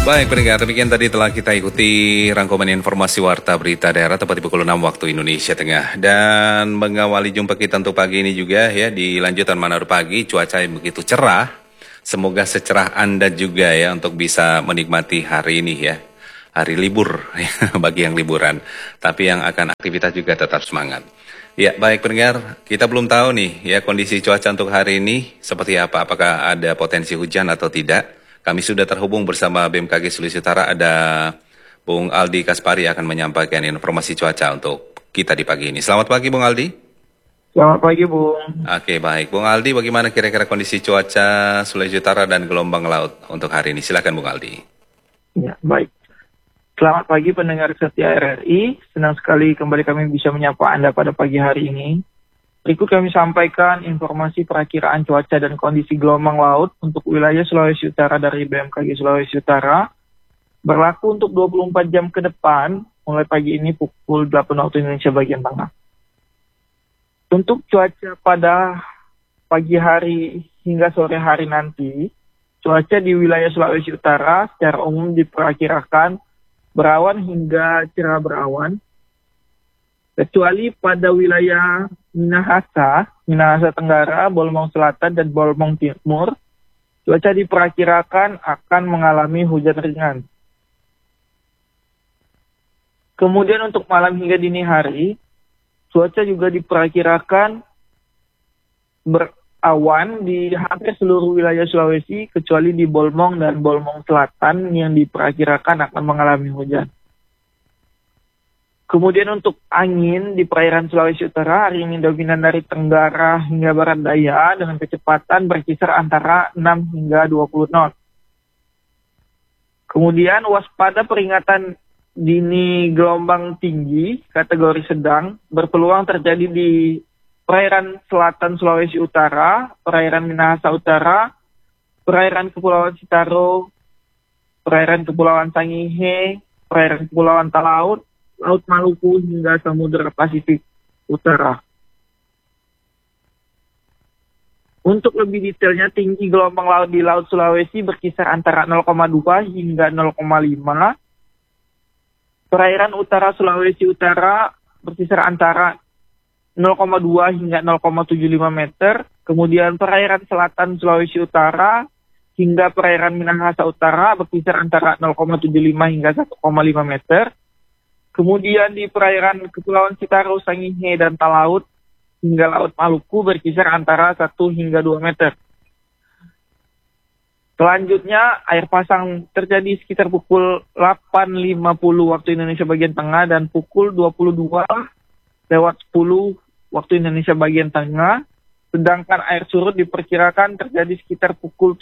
Baik pendengar, demikian tadi telah kita ikuti rangkuman informasi Warta Berita Daerah tepat di pukul 6 waktu Indonesia Tengah. Dan mengawali jumpa kita untuk pagi ini juga ya, di lanjutan Manado Pagi, cuaca yang begitu cerah. Semoga secerah Anda juga ya untuk bisa menikmati hari ini ya. Hari libur ya, bagi yang liburan. Tapi yang akan aktivitas juga tetap semangat. Ya baik pendengar, kita belum tahu nih ya kondisi cuaca untuk hari ini seperti apa. Apakah ada potensi hujan atau tidak. Kami sudah terhubung bersama BMKG Sulawesi Utara, ada Bung Aldi Kaspari akan menyampaikan informasi cuaca untuk kita di pagi ini. Selamat pagi Bung Aldi. Selamat pagi, Bung. Oke baik, Bung Aldi bagaimana kira-kira kondisi cuaca Sulawesi Utara dan gelombang laut untuk hari ini? Silakan Bung Aldi. Ya, baik. Selamat pagi pendengar setia RRI. Senang sekali kembali kami bisa menyapa Anda pada pagi hari ini. Berikut kami sampaikan informasi perakiraan cuaca dan kondisi gelombang laut untuk wilayah Sulawesi Utara dari BMKG Sulawesi Utara. Berlaku untuk 24 jam ke depan, mulai pagi ini pukul 8 waktu Indonesia bagian tengah. Untuk cuaca pada pagi hari hingga sore hari nanti, cuaca di wilayah Sulawesi Utara secara umum diperkirakan berawan hingga cerah berawan. Kecuali pada wilayah Minahasa Tenggara, Bolmong Selatan, dan Bolmong Timur, cuaca diperkirakan akan mengalami hujan ringan. Kemudian untuk malam hingga dini hari, cuaca juga diperkirakan berawan di hampir seluruh wilayah Sulawesi, kecuali di Bolmong dan Bolmong Selatan yang diperkirakan akan mengalami hujan. Kemudian untuk angin di perairan Sulawesi Utara hari ini dominan dari tenggara hingga barat daya dengan kecepatan berkisar antara 6 hingga 20 knot. Kemudian waspada peringatan dini gelombang tinggi kategori sedang berpeluang terjadi di perairan selatan Sulawesi Utara, perairan Minahasa Utara, perairan Kepulauan Sitaro, perairan Kepulauan Sangihe, perairan Kepulauan Talaut, Laut Maluku hingga Samudra Pasifik Utara. Untuk lebih detailnya, tinggi gelombang laut di Laut Sulawesi berkisar antara 0,2 hingga 0,5. Perairan utara Sulawesi Utara berkisar antara 0,2 hingga 0,75 meter. Kemudian perairan selatan Sulawesi Utara hingga perairan Minahasa Utara berkisar antara 0,75 hingga 1,5 meter. Kemudian di perairan Kepulauan Sitaro, Sangihe, dan Talaut hingga Laut Maluku berkisar antara 1 hingga 2 meter. Selanjutnya, air pasang terjadi sekitar pukul 8.50 waktu Indonesia bagian tengah dan pukul 22:10 waktu Indonesia bagian tengah. Sedangkan air surut diperkirakan terjadi sekitar pukul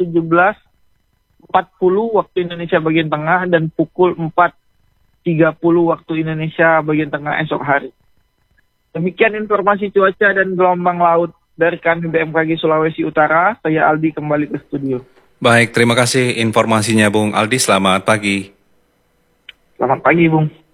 17.40 waktu Indonesia bagian tengah dan pukul 4.30 waktu Indonesia bagian tengah esok hari. Demikian informasi cuaca dan gelombang laut dari kami BMKG Sulawesi Utara. Saya Aldi kembali ke studio. Baik, terima kasih informasinya Bung Aldi. Selamat pagi. Selamat pagi, Bung.